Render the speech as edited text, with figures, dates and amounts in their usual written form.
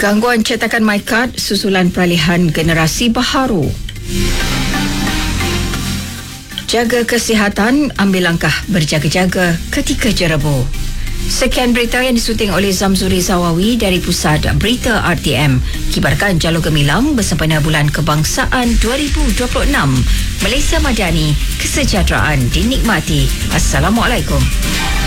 Gangguan cetakan MyCard susulan peralihan generasi baharu. Jaga kesihatan, ambil langkah berjaga-jaga ketika jerebu. Sekian berita yang disuting oleh Zamzuri Zawawi dari Pusat Berita RTM. Kibarkan Jalur Gemilang bersempena Bulan Kebangsaan 2026. Malaysia Madani, kesejahteraan dinikmati. Assalamualaikum.